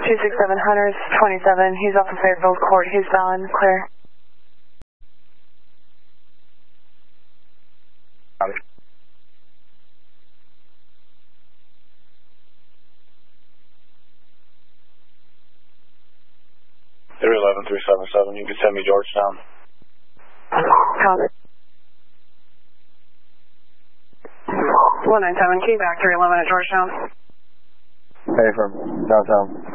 267 Hunters, 27. He's off of Fayetteville Court. He's valid, clear. Copy. 311-377, you can send me Georgetown. Copy. 197, key back 311 at Georgetown. Hey, from downtown.